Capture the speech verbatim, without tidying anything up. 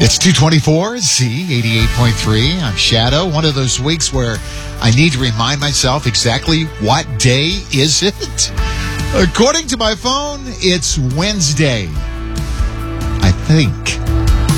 It's two twenty-four, Z eighty-eight point three. I'm Shadow. One of those weeks where I need to remind myself exactly what day is it. According to my phone, it's Wednesday. I think.